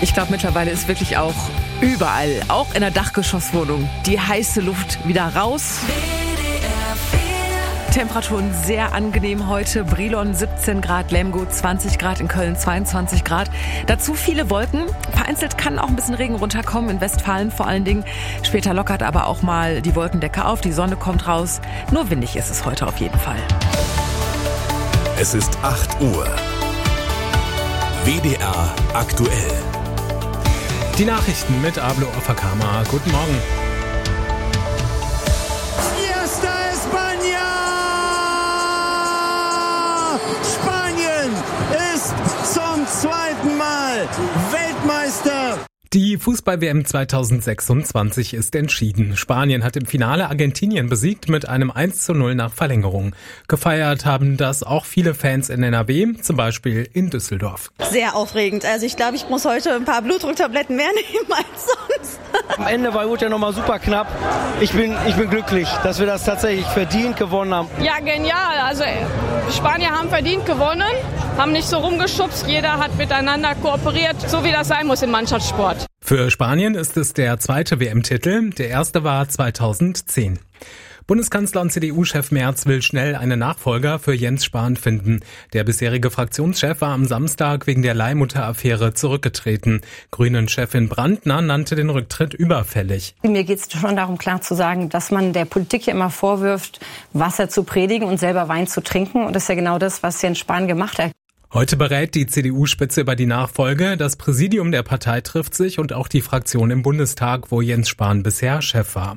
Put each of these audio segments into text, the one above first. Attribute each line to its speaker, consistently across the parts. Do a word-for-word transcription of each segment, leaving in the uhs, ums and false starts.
Speaker 1: Ich glaube, mittlerweile ist wirklich auch überall, auch in der Dachgeschosswohnung, die heiße Luft wieder raus. Temperaturen sehr angenehm heute. Brilon siebzehn Grad, Lemgo zwanzig Grad, in Köln zweiundzwanzig Grad. Dazu viele Wolken. Vereinzelt kann auch ein bisschen Regen runterkommen, in Westfalen vor allen Dingen. Später lockert aber auch mal die Wolkendecke auf, die Sonne kommt raus. Nur windig ist es heute auf jeden Fall.
Speaker 2: Es ist acht Uhr. W D R aktuell.
Speaker 3: Die Nachrichten mit Ablo Ofakama. Guten Morgen.
Speaker 4: Spanien ist zum zweiten Mal Weltmeister.
Speaker 3: Die Fußball-W M zweitausendsechsundzwanzig ist entschieden. Spanien hat im Finale Argentinien besiegt mit einem eins zu null nach Verlängerung. Gefeiert haben das auch viele Fans in N R W, zum Beispiel in Düsseldorf.
Speaker 5: Sehr aufregend. Also ich glaube, ich muss heute ein paar Blutdrucktabletten mehr nehmen als sonst.
Speaker 6: Am Ende war ja nochmal super knapp. Ich bin, ich bin glücklich, dass wir das tatsächlich verdient gewonnen haben.
Speaker 7: Ja, genial. Also Spanier haben verdient gewonnen, haben nicht so rumgeschubst. Jeder hat miteinander kooperiert, so wie das sein muss im Mannschaftssport.
Speaker 3: Für Spanien ist es der zweite W M-Titel. Der erste war zweitausendzehn. Bundeskanzler und C D U-Chef Merz will schnell einen Nachfolger für Jens Spahn finden. Der bisherige Fraktionschef war am Samstag wegen der Leihmutter-Affäre zurückgetreten. Grünen-Chefin Brandner nannte den Rücktritt überfällig.
Speaker 8: Mir geht es schon darum, klar zu sagen, dass man der Politik ja immer vorwirft, Wasser zu predigen und selber Wein zu trinken. Und das ist ja genau das, was Jens Spahn gemacht hat.
Speaker 3: Heute berät die C D U-Spitze über die Nachfolge. Das Präsidium der Partei trifft sich und auch die Fraktion im Bundestag, wo Jens Spahn bisher Chef war.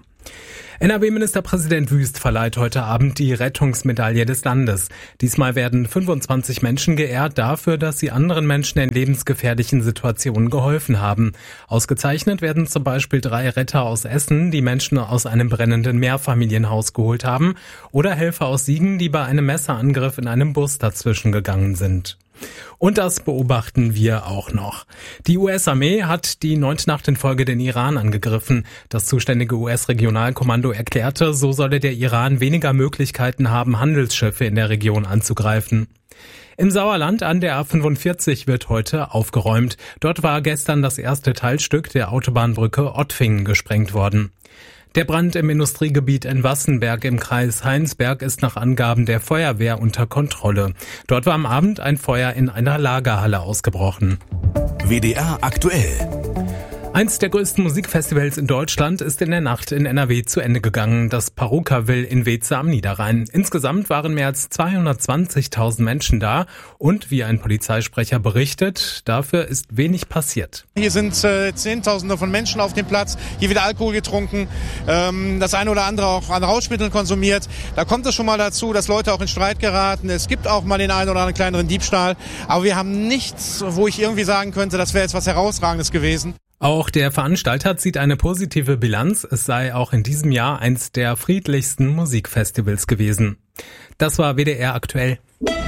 Speaker 3: N R W-Ministerpräsident Wüst verleiht heute Abend die Rettungsmedaille des Landes. Diesmal werden fünfundzwanzig Menschen geehrt dafür, dass sie anderen Menschen in lebensgefährlichen Situationen geholfen haben. Ausgezeichnet werden zum Beispiel drei Retter aus Essen, die Menschen aus einem brennenden Mehrfamilienhaus geholt haben, oder Helfer aus Siegen, die bei einem Messerangriff in einem Bus dazwischen gegangen sind. Und das beobachten wir auch noch. Die U S-Armee hat die neunte Nacht in Folge den Iran angegriffen. Das zuständige U S-Regionalkommando erklärte, so solle der Iran weniger Möglichkeiten haben, Handelsschiffe in der Region anzugreifen. Im Sauerland an der A fünfundvierzig wird heute aufgeräumt. Dort war gestern das erste Teilstück der Autobahnbrücke Ottfingen gesprengt worden. Der Brand im Industriegebiet in Wassenberg im Kreis Heinsberg ist nach Angaben der Feuerwehr unter Kontrolle. Dort war am Abend ein Feuer in einer Lagerhalle ausgebrochen.
Speaker 2: W D R aktuell.
Speaker 3: Eins der größten Musikfestivals in Deutschland ist in der Nacht in N R W zu Ende gegangen, das Parukaville in Weeze am Niederrhein. Insgesamt waren mehr als zweihundertzwanzigtausend Menschen da und, wie ein Polizeisprecher berichtet, dafür ist wenig passiert.
Speaker 9: Hier sind äh, Zehntausende von Menschen auf dem Platz, hier wird Alkohol getrunken, ähm, das eine oder andere auch an Rauschmitteln konsumiert. Da kommt es schon mal dazu, dass Leute auch in Streit geraten. Es gibt auch mal den einen oder anderen kleineren Diebstahl, aber wir haben nichts, wo ich irgendwie sagen könnte, das wäre jetzt was Herausragendes gewesen.
Speaker 3: Auch der Veranstalter zieht eine positive Bilanz. Es sei auch in diesem Jahr eins der friedlichsten Musikfestivals gewesen. Das war W D R aktuell.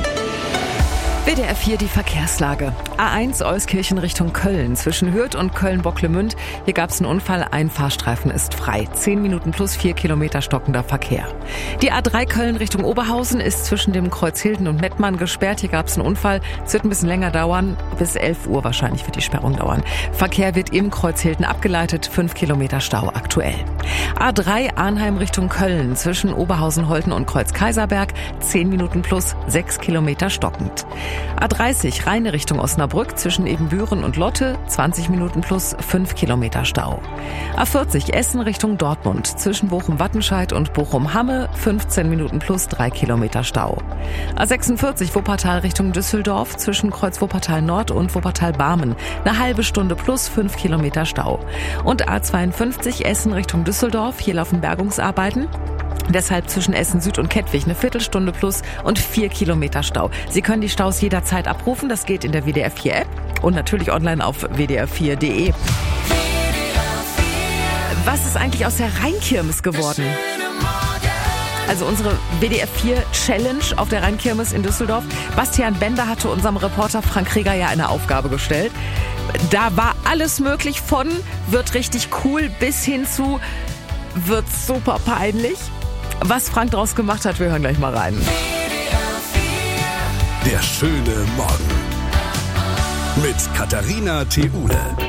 Speaker 1: W D R vier die Verkehrslage. A eins Euskirchen Richtung Köln. Zwischen Hürth und Köln-Bocklemünd. Hier gab es einen Unfall. Ein Fahrstreifen ist frei. Zehn Minuten plus vier Kilometer stockender Verkehr. Die A drei Köln Richtung Oberhausen ist zwischen dem Kreuz Hilden und Mettmann gesperrt. Hier gab es einen Unfall. Es wird ein bisschen länger dauern. Bis elf Uhr wahrscheinlich wird die Sperrung dauern. Verkehr wird im Kreuz Hilden abgeleitet. Fünf Kilometer Stau aktuell. A drei Arnheim Richtung Köln. Zwischen Oberhausen-Holten und Kreuz Kaiserberg. Zehn Minuten plus sechs Kilometer stockend. A dreißig Rheine Richtung Osnabrück zwischen Ebenbüren und Lotte, zwanzig Minuten plus fünf Kilometer Stau. A vierzig Essen Richtung Dortmund zwischen Bochum-Wattenscheid und Bochum-Hamme, fünfzehn Minuten plus drei Kilometer Stau. A sechsundvierzig Wuppertal Richtung Düsseldorf zwischen Kreuz Wuppertal Nord und Wuppertal-Barmen, eine halbe Stunde plus fünf Kilometer Stau. Und A zweiundfünfzig Essen Richtung Düsseldorf, hier laufen Bergungsarbeiten. Deshalb zwischen Essen Süd und Kettwig eine Viertelstunde plus und vier Kilometer Stau. Sie können die Staus jederzeit abrufen. Das geht in der W D R vier App und natürlich online auf w d r vier punkt d e. Was ist eigentlich aus der Rheinkirmes geworden? Also unsere W D R vier Challenge auf der Rheinkirmes in Düsseldorf. Bastian Bender hatte unserem Reporter Frank Reger ja eine Aufgabe gestellt. Da war alles möglich von wird richtig cool bis hin zu wird super peinlich. Was Frank draus gemacht hat, wir hören gleich mal rein.
Speaker 2: Der schöne Morgen mit Katharina Theule.